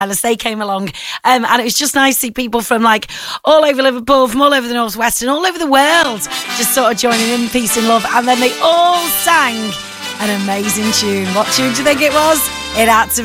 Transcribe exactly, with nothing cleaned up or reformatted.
As they came along, um, and it was just nice to see people from like all over Liverpool, from all over the Northwest and all over the world just sort of joining in Peace and Love, and then they all sang an amazing tune. What tune do you think it was? It had to